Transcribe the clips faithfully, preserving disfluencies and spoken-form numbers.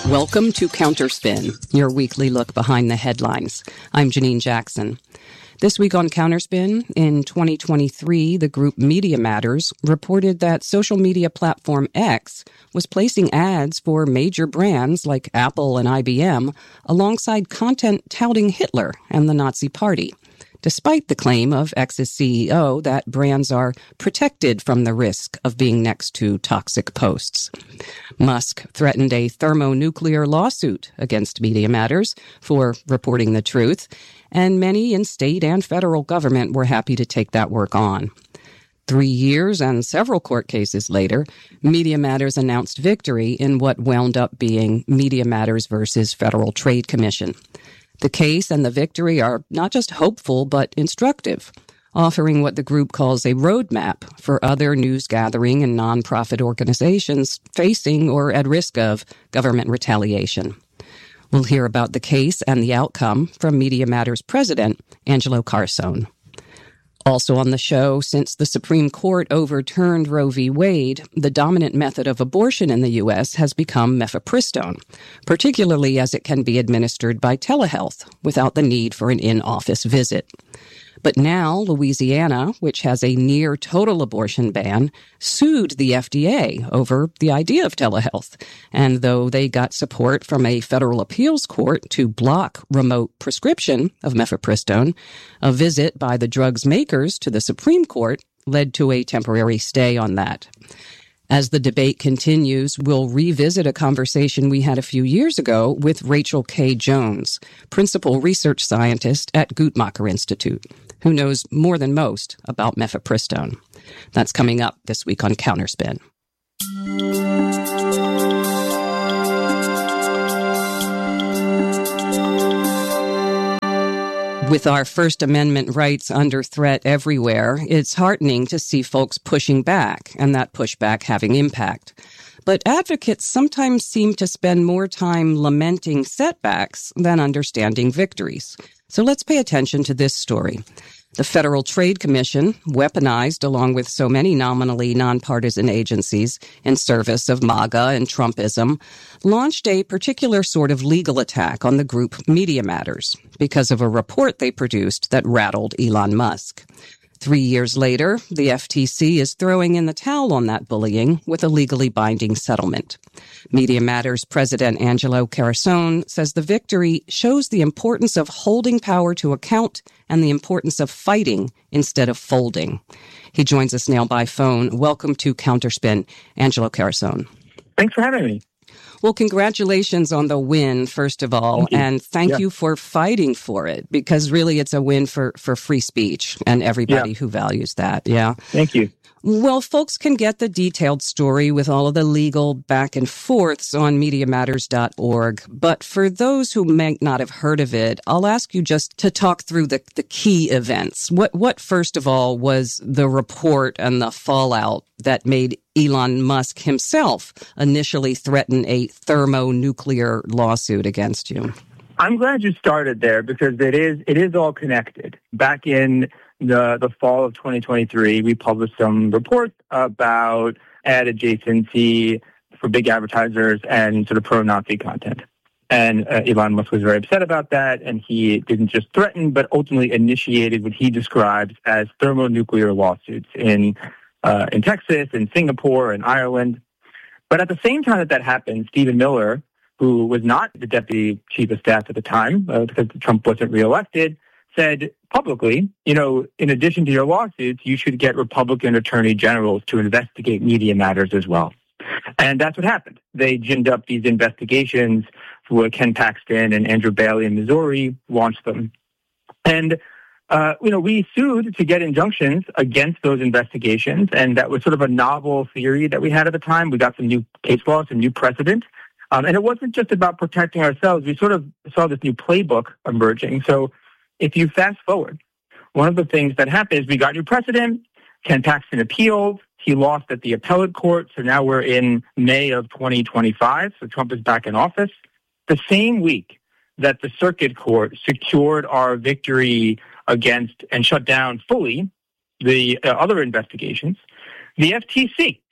Welcome to Counterspin, your weekly look behind the headlines. I'm Janine Jackson. This week on Counterspin, in twenty twenty-three, the group Media Matters reported that social media platform X was placing ads for major brands like Apple and I B M alongside content touting Hitler and the Nazi Party, despite the claim of X's C E O that brands are protected from the risk of being next to toxic posts. Musk threatened a thermonuclear lawsuit against Media Matters for reporting the truth, and many in state and federal government were happy to take that work on. Three years and several court cases later, Media Matters announced victory in what wound up being Media Matters versus Federal Trade Commission. The case and the victory are not just hopeful, but instructive, offering what the group calls a roadmap for other news gathering and nonprofit organizations facing or at risk of government retaliation. We'll hear about the case and the outcome from Media Matters president, Angelo Carusone. Also on the show, since the Supreme Court overturned Roe v. Wade, the dominant method of abortion in the U S has become mifepristone, particularly as it can be administered by telehealth without the need for an in-office visit. But now, Louisiana, which has a near-total abortion ban, sued the F D A over the idea of telehealth. And though they got support from a federal appeals court to block remote prescription of mifepristone, a visit by the drug's makers to the Supreme Court led to a temporary stay on that. As the debate continues, we'll revisit a conversation we had a few years ago with Rachel K. Jones, principal research scientist at Guttmacher Institute, who knows more than most about mifepristone. That's coming up this week on Counterspin. With our First Amendment rights under threat everywhere, it's heartening to see folks pushing back and that pushback having impact. But advocates sometimes seem to spend more time lamenting setbacks than understanding victories. So let's pay attention to this story. The Federal Trade Commission, weaponized along with so many nominally nonpartisan agencies in service of MAGA and Trumpism, launched a particular sort of legal attack on the group Media Matters because of a report they produced that rattled Elon Musk. Three years later, the F T C is throwing in the towel on that bullying with a legally binding settlement. Media Matters President Angelo Carusone says the victory shows the importance of holding power to account and the importance of fighting instead of folding. He joins us now by phone. Welcome to Counterspin, Angelo Carusone. Thanks for having me. Well, congratulations on the win, first of all, thank and thank yeah. you for fighting for it, because really it's a win for, for free speech and everybody yeah. who values that. Yeah. Thank you. Well, folks can get the detailed story with all of the legal back and forths on media matters dot org. But for those who may not have heard of it, I'll ask you just to talk through the, the key events. What, what, first of all, was the report and the fallout that made Elon Musk himself initially threaten a thermonuclear lawsuit against you? I'm glad you started there because it is it is all connected. Back in the the fall of twenty twenty-three, we published some reports about ad adjacency for big advertisers and sort of pro-Nazi content. And uh, Elon Musk was very upset about that, and he didn't just threaten, but ultimately initiated what he describes as thermonuclear lawsuits in uh, in Texas, in Singapore, in Ireland. But at the same time that that happened, Stephen Miller, who was not the deputy chief of staff at the time, uh, because Trump wasn't reelected, said publicly, you know, in addition to your lawsuits, you should get Republican attorney generals to investigate Media Matters as well. And that's what happened. They ginned up these investigations for Ken Paxton and Andrew Bailey in Missouri, launched them. And, uh, you know, we sued to get injunctions against those investigations. And that was sort of a novel theory that we had at the time. We got some new case law, some new precedent. Um, and it wasn't just about protecting ourselves. We sort of saw this new playbook emerging. So if you fast forward, one of the things that happened is we got new precedent. Ken Paxton appealed. He lost at the appellate court. So now we're in May of twenty twenty-five. So Trump is back in office. The same week that the circuit court secured our victory against and shut down fully the uh, other investigations, the F T C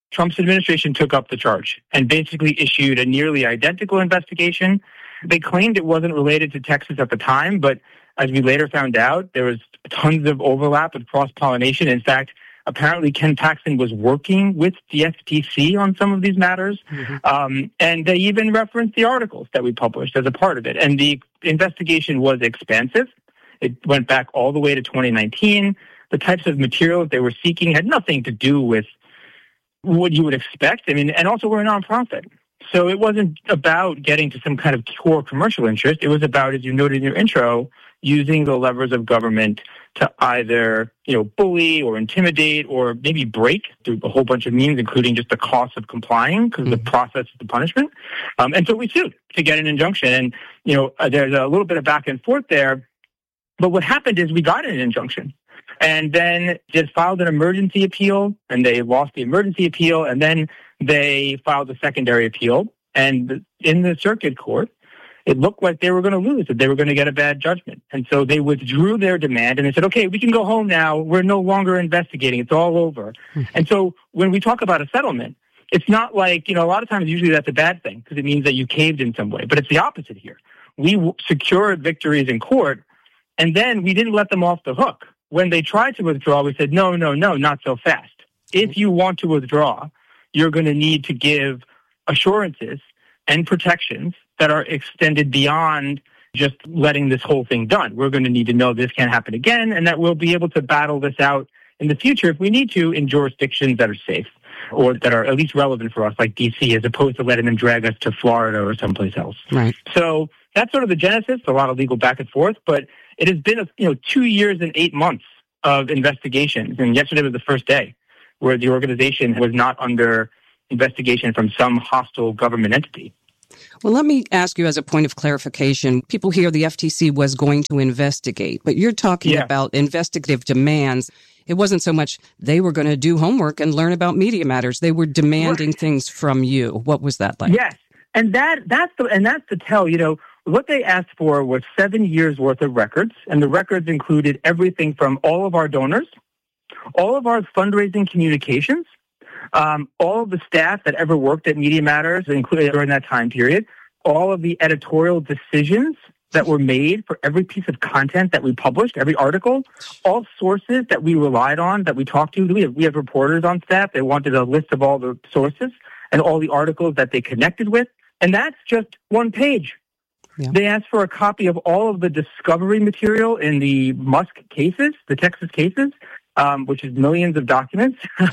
Trump's administration took up the charge and basically issued a nearly identical investigation. They claimed it wasn't related to Texas at the time, but as we later found out, there was tons of overlap with cross-pollination. In fact, apparently Ken Paxton was working with the F T C on some of these matters. Mm-hmm. Um, and they even referenced the articles that we published as a part of it. And the investigation was expansive. It went back all the way to twenty nineteen. The types of materials they were seeking had nothing to do with what you would expect. I mean, and also we're a nonprofit. So it wasn't about getting to some kind of core commercial interest. It was about, as you noted in your intro, using the levers of government to either, you know, bully or intimidate or maybe break through a whole bunch of means, including just the cost of complying because mm-hmm. the process is the punishment. Um, and so we sued to get an injunction. And, you know, uh, there's a little bit of back and forth there. But what happened is we got an injunction. And then just filed an emergency appeal, and they lost the emergency appeal, and then they filed a secondary appeal. And in the circuit court, it looked like they were going to lose, that they were going to get a bad judgment. And so they withdrew their demand, and they said, okay, we can go home now. We're no longer investigating. It's all over. Mm-hmm. And so when we talk about a settlement, it's not like, you know, a lot of times usually that's a bad thing because it means that you caved in some way. But it's the opposite here. We w- secured victories in court, and then we didn't let them off the hook. When they tried to withdraw, we said, no, no, no, not so fast. If you want to withdraw, you're going to need to give assurances and protections that are extended beyond just letting this whole thing done. We're going to need to know this can't happen again and that we'll be able to battle this out in the future if we need to in jurisdictions that are safe or that are at least relevant for us, like D C, as opposed to letting them drag us to Florida or someplace else. Right. So that's sort of the genesis, a lot of legal back and forth, but it has been, a, you know, two years and eight months of investigations. And yesterday was the first day where the organization was not under investigation from some hostile government entity. Well, let me ask you as a point of clarification. People hear the F T C was going to investigate, but you're talking yeah. about investigative demands. It wasn't so much they were going to do homework and learn about media matters. They were demanding right. things from you. What was that like? Yes. And that that's the and that's the tell, you know, what they asked for was seven years worth of records, and the records included everything from all of our donors, all of our fundraising communications, um, all of the staff that ever worked at Media Matters, including during that time period, all of the editorial decisions that were made for every piece of content that we published, every article, all sources that we relied on, that we talked to. We have, we have reporters on staff. They wanted a list of all the sources and all the articles that they connected with, and that's just one page. Yeah. They asked for a copy of all of the discovery material in the Musk cases, the Texas cases, um, which is millions of documents.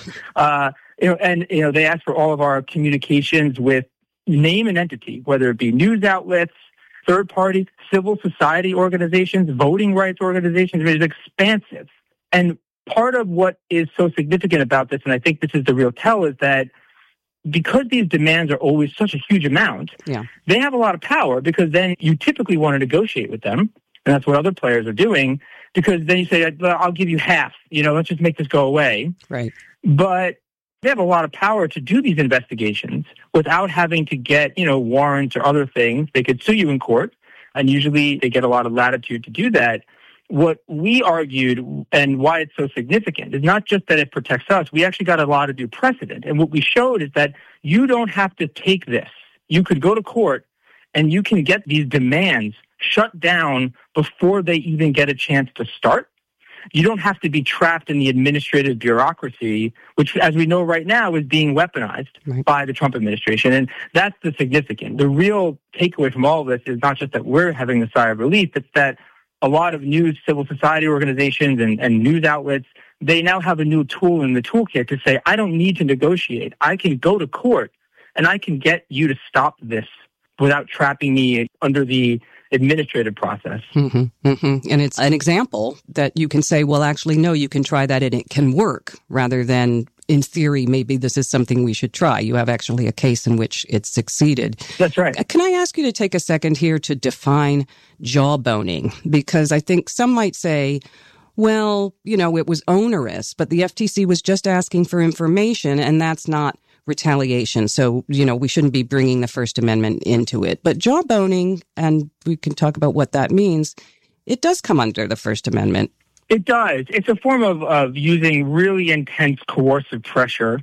uh, you know, and you know, they asked for all of our communications with name and entity, whether it be news outlets, third parties, civil society organizations, voting rights organizations. I mean, it's expansive. And part of what is so significant about this, and I think this is the real tell, is that because these demands are always such a huge amount, yeah. they have a lot of power because then you typically want to negotiate with them. And that's what other players are doing because then you say, well, I'll give you half, you know, let's just make this go away. Right. But they have a lot of power to do these investigations without having to get, you know, warrants or other things. They could sue you in court, and usually they get a lot of latitude to do that. What we argued and why it's so significant is not just that it protects us. We actually got a lot of due precedent. And what we showed is that you don't have to take this. You could go to court and you can get these demands shut down before they even get a chance to start. You don't have to be trapped in the administrative bureaucracy, which, as we know right now, is being weaponized right. by the Trump administration. And that's the significant. The real takeaway from all of this is not just that we're having a sigh of relief, it's that a lot of news civil society organizations and, and news outlets, they now have a new tool in the toolkit to say, I don't need to negotiate. I can go to court and I can get you to stop this without trapping me under the administrative process. Mm-hmm, mm-hmm. And it's an example that you can say, well, actually, no, you can try that and it can work, rather than in theory, maybe this is something we should try. You have actually a case in which it's succeeded. That's right. Can I ask you to take a second here to define jawboning? Because I think some might say, well, you know, it was onerous, but the F T C was just asking for information, and that's not retaliation. So, you know, we shouldn't be bringing the First Amendment into it. But jawboning, and we can talk about what that means, it does come under the First Amendment. It does. It's a form of, of using really intense coercive pressure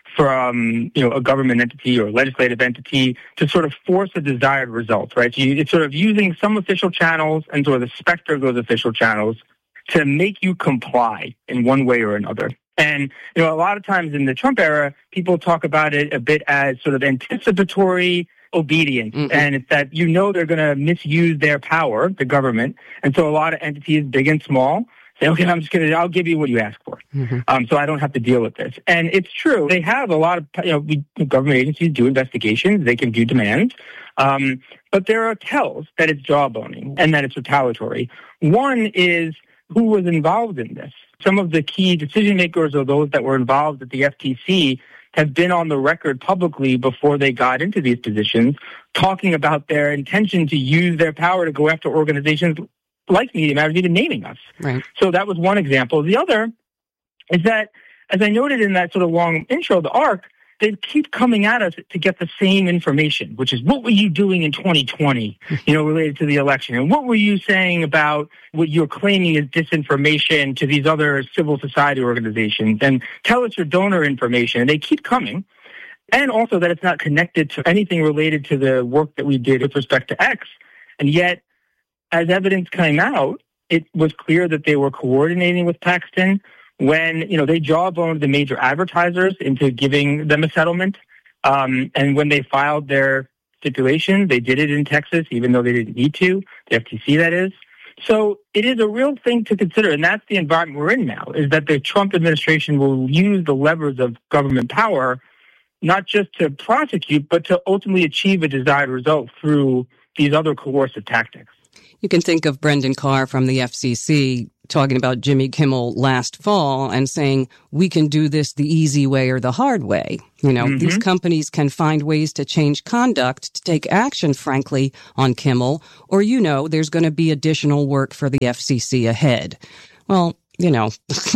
from, you know, a government entity or legislative entity to sort of force a desired result, right? So you, it's sort of using some official channels and sort of the specter of those official channels to make you comply in one way or another. And, you know, a lot of times in the Trump era, people talk about it a bit as sort of anticipatory obedience. Mm-hmm. And it's that, you know, they're going to misuse their power, the government. And so a lot of entities, big and small, say, okay, I'm just going to, I'll give you what you ask for. Mm-hmm. Um, so I don't have to deal with this. And it's true. They have a lot of, you know, we, government agencies do investigations. They can view demands. Um, but there are tells that it's jawboning and that it's retaliatory. One is who was involved in this. Some of the key decision makers or those that were involved at the F T C have been on the record publicly before they got into these positions, talking about their intention to use their power to go after organizations like Media Matters, even naming us. Right. So that was one example. The other is that, as I noted in that sort of long intro, the arc, they keep coming at us to get the same information, which is, what were you doing in twenty twenty, you know, related to the election? And what were you saying about what you're claiming is disinformation to these other civil society organizations? And tell us your donor information. And they keep coming. And also that it's not connected to anything related to the work that we did with respect to X. And yet, as evidence came out, it was clear that they were coordinating with Paxton when, you know, they jawboned the major advertisers into giving them a settlement. Um, and when they filed their stipulation, they did it in Texas, even though they didn't need to, the F T C, that is. So it is a real thing to consider, and that's the environment we're in now, is that the Trump administration will use the levers of government power not just to prosecute, but to ultimately achieve a desired result through these other coercive tactics. You can think of Brendan Carr from the F C C talking about Jimmy Kimmel last fall and saying, we can do this the easy way or the hard way. You know, mm-hmm. These companies can find ways to change conduct, to take action, frankly, on Kimmel, or, you know, there's going to be additional work for the F C C ahead. Well, you know,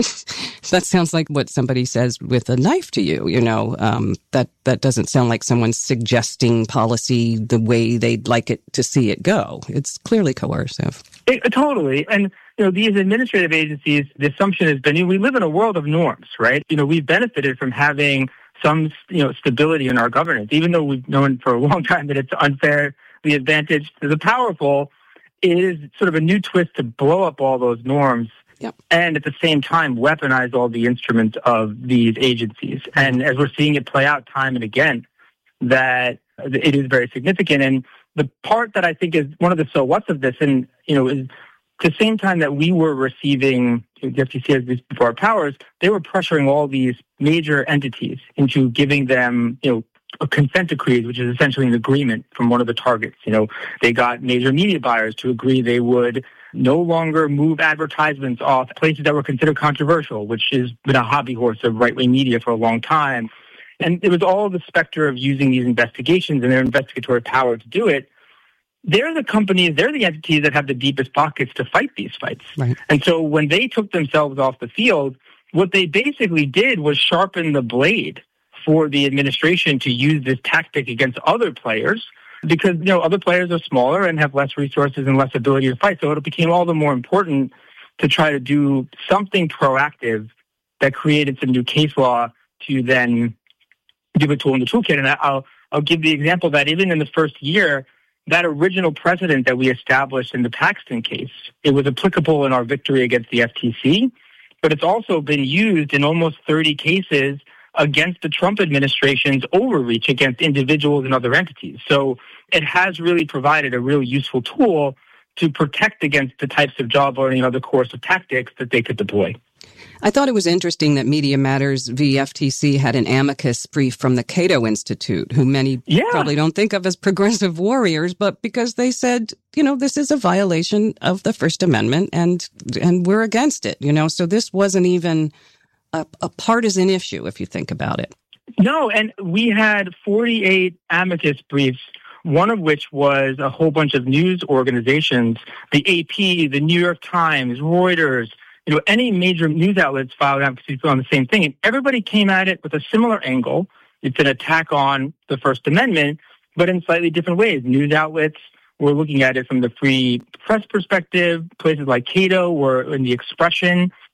that sounds like what somebody says with a knife to you, you know, um, that, that doesn't sound like someone's suggesting policy the way they'd like it to see it go. It's clearly coercive. It, totally. And, you know, these administrative agencies, the assumption has been, you know, we live in a world of norms, right? You know, we've benefited from having some, you know, stability in our governance, even though we've known for a long time that it's unfair, the advantage to the powerful. It is sort of a new twist to blow up all those norms. Yep. And at the same time, weaponize all the instruments of these agencies. And as we're seeing it play out time and again, that it is very significant. And the part that I think is one of the so what's of this, and, you know, is at the same time that we were receiving, the F T C has these before our powers, they were pressuring all these major entities into giving them, you know, a consent decree, which is essentially an agreement from one of the targets. You know, they got major media buyers to agree they would no longer move advertisements off places that were considered controversial, which has been a hobby horse of right-wing media for a long time. And it was all the specter of using these investigations and their investigatory power to do it. They're the companies, they're the entities that have the deepest pockets to fight these fights. Right. And so when they took themselves off the field, what they basically did was sharpen the blade for the administration to use this tactic against other players, because, you know, other players are smaller and have less resources and less ability to fight. So it became all the more important to try to do something proactive that created some new case law to then give a tool in the toolkit. And I'll I'll give the example that even in the first year, that original precedent that we established in the Paxton case, it was applicable in our victory against the F T C, but it's also been used in almost thirty cases against the Trump administration's overreach against individuals and other entities. So it has really provided a really useful tool to protect against the types of jawboning and other coercive tactics that they could deploy. I thought it was interesting that Media Matters v. F T C had an amicus brief from the Cato Institute, who many yeah. probably don't think of as progressive warriors, but because they said, you know, this is a violation of the First Amendment and and we're against it, you know. So this wasn't even a, a partisan issue, if you think about it. No, and we had forty-eight amicus briefs, one of which was a whole bunch of news organizations, the A P, the New York Times, Reuters, you know, any major news outlets filed advocacy on the same thing. And everybody came at it with a similar angle. It's an attack on the First Amendment, but in slightly different ways. News outlets were looking at it from the free press perspective. Places like Cato were in the expression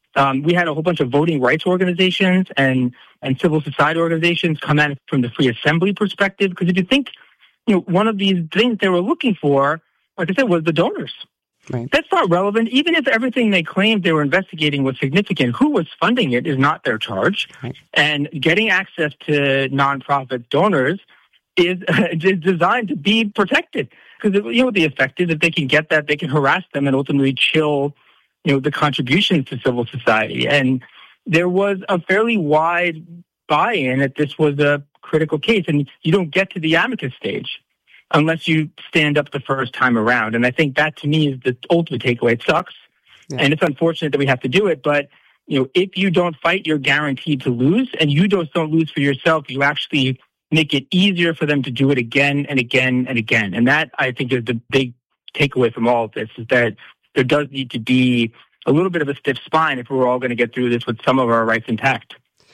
Um, we had a whole bunch of voting rights organizations and, and civil society organizations come at it from the free assembly perspective. Because if you think, you know, one of these things they were looking for, like I said, was the donors. Right. That's not relevant. Even if everything they claimed they were investigating was significant, who was funding it is not their charge. Right. And getting access to nonprofit donors is, is designed to be protected. Because, you know, the effect is if they can get that, they can harass them and ultimately chill, you know, the contributions to civil society. And there was a fairly wide buy-in that this was a critical case. And you don't get to the amicus stage unless you stand up the first time around. And I think that, to me, is the ultimate takeaway. It sucks, yeah. And it's unfortunate that we have to do it. But, you know, if you don't fight, you're guaranteed to lose. And you just don't lose for yourself. You actually make it easier for them to do it again and again and again. And that, I think, is the big takeaway from all of this, is that there does need to be a little bit of a stiff spine if we're all going to get through this with some of our rights intact.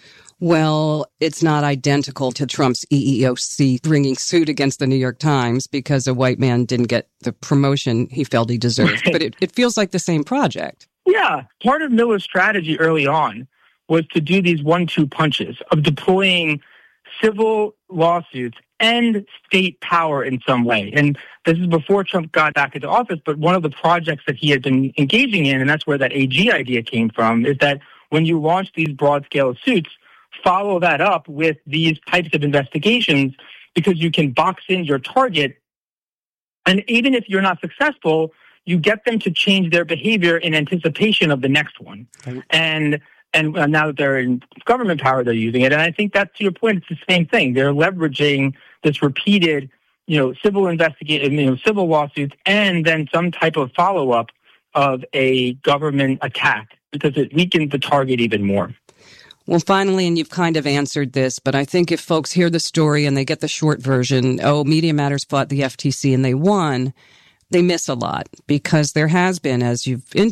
Well, it's not identical to Trump's E E O C bringing suit against the New York Times because a white man didn't get the promotion he felt he deserved. But it, it feels like the same project. Yeah. Part of Miller's strategy early on was to do these one two punches of deploying civil lawsuits and state power in some way. And this is before Trump got back into office, but one of the projects that he had been engaging in, and that's where that A G idea came from, is that when you launch these broad-scale suits, follow that up with these types of investigations, because you can box in your target. And even if you're not successful, you get them to change their behavior in anticipation of the next one. Okay. And and now that they're in government power, they're using it. And I think that's, to your point, it's the same thing. They're leveraging this repeated, you know, civil investigate, you know, civil lawsuits, and then some type of follow-up of a government attack, because it weakens the target even more. Well, finally, and you've kind of answered this, but I think if folks hear the story and they get the short version, oh, Media Matters fought the F T C and they won, they miss a lot, because there has been, as you've indicated,